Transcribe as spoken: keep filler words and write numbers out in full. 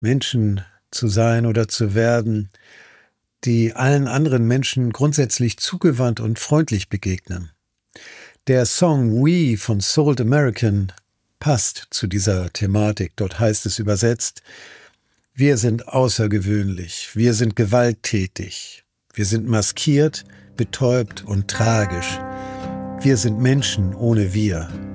Menschen zu sein oder zu werden, die allen anderen Menschen grundsätzlich zugewandt und freundlich begegnen. Der Song We von Sold American passt zu dieser Thematik. Dort heißt es übersetzt: Wir sind außergewöhnlich, wir sind gewalttätig, wir sind maskiert, betäubt und tragisch. Wir sind Menschen ohne Wir.